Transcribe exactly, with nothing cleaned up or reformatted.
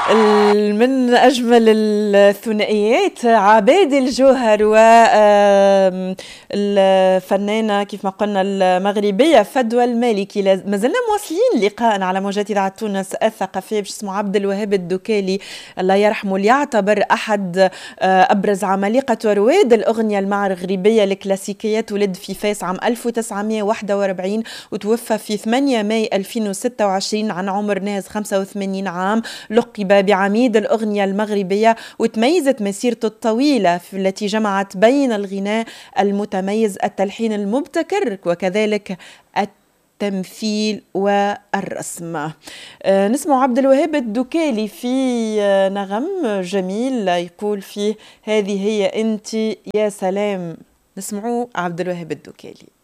من أجمل الثنائيات عباد الجوهر والفنانة كيف ما قلنا المغربية فدوى المالكي. ما زلنا مواصلين لقاء على موجات إذاعة تونس الثقافية باش اسمه عبد الوهاب الدكالي الله يرحمه، اللي يعتبر أحد أبرز عمالقة ورواد الأغنية المغربية الكلاسيكيات. ولد في فاس عام ألف وتسعمائة وواحد وأربعين وتوفى في ثمانية ماي ألفين وستة وعشرين عن عمر ناهز خمسة وثمانين عام. لقب بعميد الأغنية المغربية، وتميزت مسيرته الطويلة التي جمعت بين الغناء المتميز، التلحين المبتكر، وكذلك التمثيل والرسم. آه نسمع عبد الوهاب الدكالي في آه نغم جميل يقول فيه هذه هي أنت يا سلام. نسمعوا عبد الوهاب الدكالي.